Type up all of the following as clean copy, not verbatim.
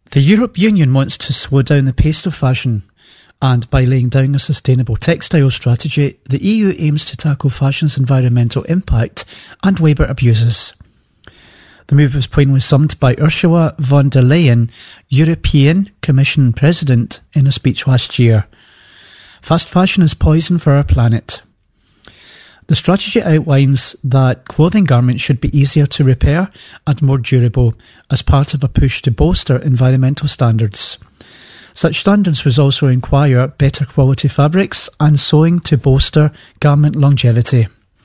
The European Union wants to slow down the pace of fashion, and by laying down a sustainable textile strategy, the EU aims to tackle fashion's environmental impact and labour abuses. The move was plainly summed by Ursula von der Leyen, European Commission President, in a speech last year. Fast fashion is poison for our planet. The strategy outlines that clothing garments should be easier to repair and more durable as part of a push to bolster environmental standards. Such standards would also require better quality fabrics and sewing to bolster garment longevity.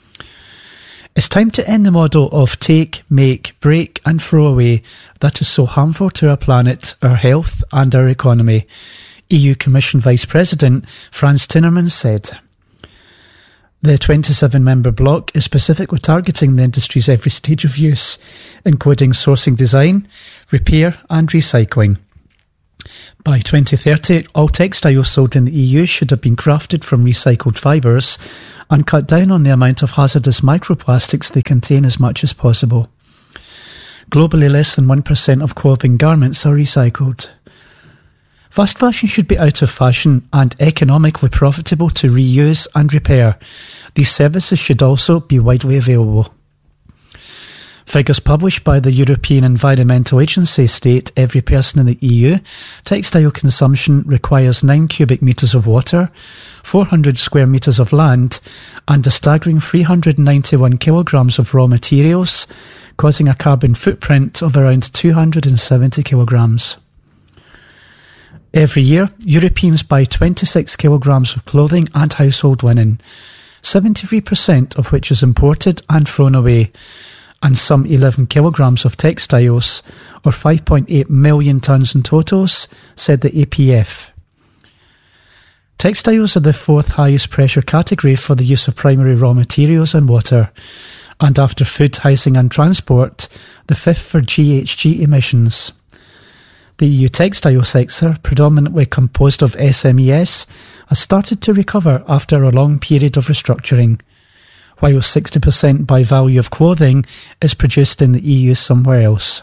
It's time to end the model of take, make, break and throw away that is so harmful to our planet, our health and our economy, EU Commission Vice President Frans Timmermans said. The 27-member bloc is specifically targeting the industry's every stage of use, including sourcing design, repair and recycling. By 2030, all textiles sold in the EU should have been crafted from recycled fibres and cut down on the amount of hazardous microplastics they contain as much as possible. Globally, less than 1% of clothing garments are recycled. Fast fashion should be out of fashion and economically profitable to reuse and repair. These services should also be widely available. Figures published by the European Environmental Agency state every person in the EU, textile consumption requires 9 cubic metres of water, 400 square metres of land, and a staggering 391 kilograms of raw materials, causing a carbon footprint of around 270 kilograms. Every year, Europeans buy 26 kilograms of clothing and household linen, 73% of which is imported and thrown away, and some 11 kilograms of textiles, or 5.8 million tonnes in totals, said the APF. Textiles are the 4th highest pressure category for the use of primary raw materials and water, and after food, housing and transport, the 5th for GHG emissions. The EU textile sector, predominantly composed of SMEs, has started to recover after a long period of restructuring, while 60% by value of clothing is produced in the EU somewhere else.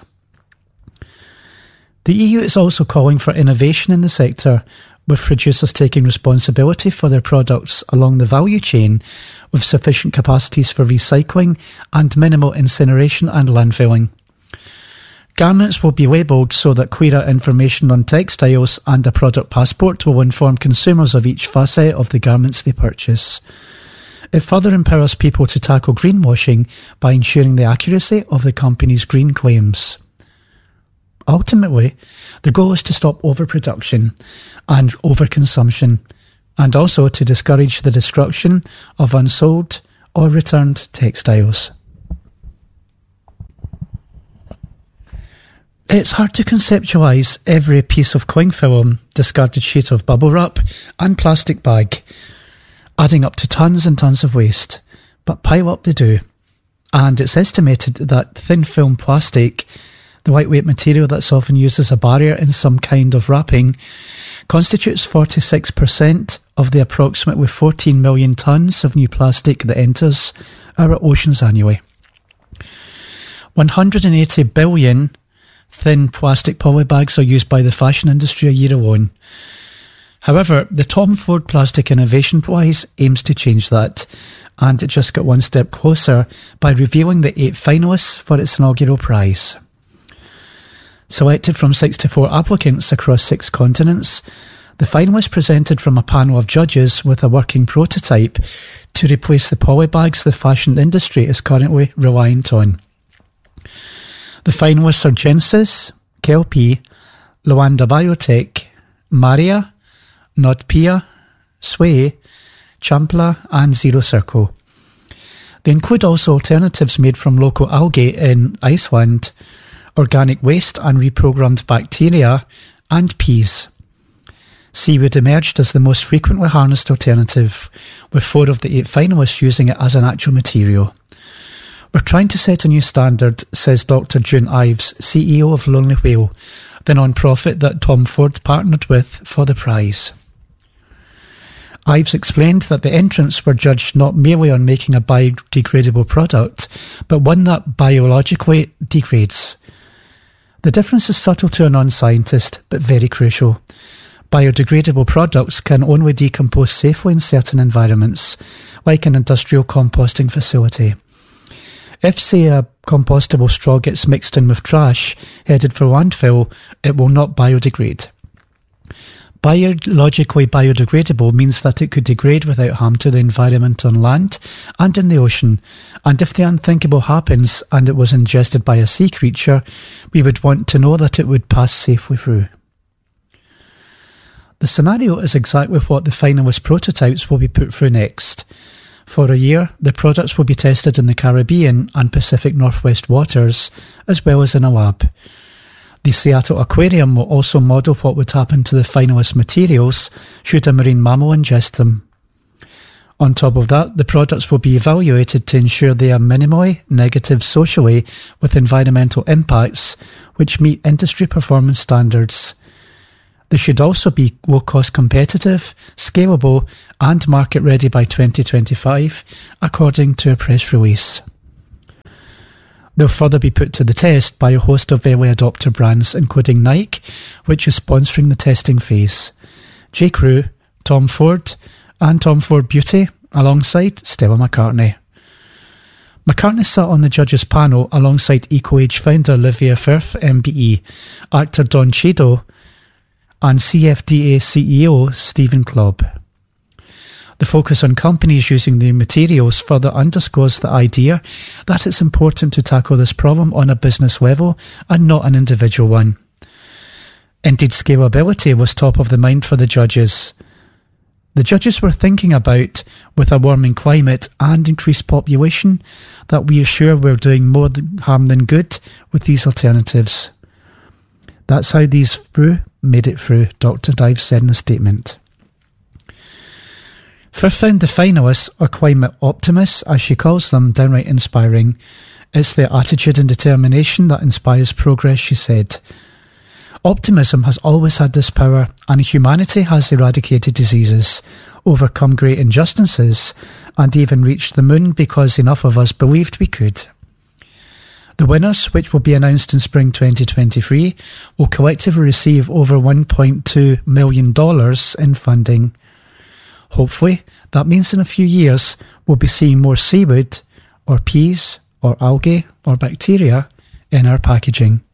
The EU is also calling for innovation in the sector, with producers taking responsibility for their products along the value chain, with sufficient capacities for recycling and minimal incineration and landfilling. Garments will be labelled so that clearer information on textiles and a product passport will inform consumers of each facet of the garments they purchase. It further empowers people to tackle greenwashing by ensuring the accuracy of the company's green claims. Ultimately, the goal is to stop overproduction and overconsumption, and also to discourage the destruction of unsold or returned textiles. It's hard to conceptualise every piece of cling film, discarded sheet of bubble wrap and plastic bag, adding up to tons and tons of waste, but pile up they do. And it's estimated that thin film plastic, the lightweight material that's often used as a barrier in some kind of wrapping, constitutes 46% of the approximately 14 million tonnes of new plastic that enters our oceans annually. 180 billion thin plastic polybags are used by the fashion industry a year alone. However, the Tom Ford Plastic Innovation Prize aims to change that, and it just got one step closer by revealing the 8 finalists for its inaugural prize. Selected from 64 applicants across 6 continents, the finalists presented from a panel of judges with a working prototype to replace the polybags the fashion industry is currently reliant on. The finalists are Genesis, Kelpie, Luanda Biotech, Maria, Nodpia, Sway, Champla and Zero Circle. They include also alternatives made from local algae in Iceland, organic waste and reprogrammed bacteria, and peas. Seaweed emerged as the most frequently harnessed alternative, with 4 of the 8 finalists using it as an actual material. We're trying to set a new standard, says Dr. June Ives, CEO of Lonely Whale, the non-profit that Tom Ford partnered with for the prize. Ives explained that the entrants were judged not merely on making a biodegradable product, but one that biologically degrades. The difference is subtle to a non-scientist, but very crucial. Biodegradable products can only decompose safely in certain environments, like an industrial composting facility. If, say, a compostable straw gets mixed in with trash headed for landfill, it will not biodegrade. Biologically biodegradable means that it could degrade without harm to the environment on land and in the ocean, and if the unthinkable happens and it was ingested by a sea creature, we would want to know that it would pass safely through. The scenario is exactly what the finalist prototypes will be put through next. For a year, the products will be tested in the Caribbean and Pacific Northwest waters, as well as in a lab. The Seattle Aquarium will also model what would happen to the finalist materials should a marine mammal ingest them. On top of that, the products will be evaluated to ensure they are minimally negative socially with environmental impacts which meet industry performance standards. They should also be low-cost competitive, scalable and market-ready by 2025, according to a press release. They'll further be put to the test by a host of early adopter brands, including Nike, which is sponsoring the testing phase, J.Crew, Tom Ford, and Tom Ford Beauty, alongside Stella McCartney. McCartney sat on the judges' panel alongside EcoAge founder Livia Firth, MBE, actor Don Cheadle, and CFDA CEO Stephen Klobb. The focus on companies using the materials further underscores the idea that it's important to tackle this problem on a business level and not an individual one. Indeed, scalability was top of the mind for the judges. The judges were thinking about, with a warming climate and increased population, that we assure we're doing more harm than good with these alternatives. That's how these made it through, Dr. Dive said in a statement. Firth found the finalists, or climate optimists as she calls them, downright inspiring. It's their attitude and determination that inspires progress, she said. Optimism has always had this power, and humanity has eradicated diseases, overcome great injustices, and even reached the moon because enough of us believed we could. The winners, which will be announced in spring 2023, will collectively receive over $1.2 million in funding. Hopefully, that means in a few years we'll be seeing more seaweed, or peas, or algae, or bacteria in our packaging.